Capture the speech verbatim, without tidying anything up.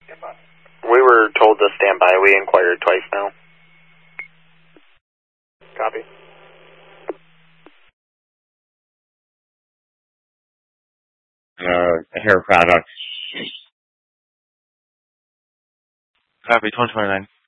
We were told to stand by. We inquired twice now. Copy. Uh, hair products. Copy, twenty twenty-nine.